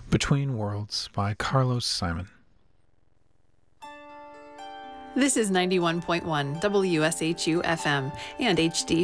Between Worlds by Carlos Simon. This is 91.1 WSHU FM and HD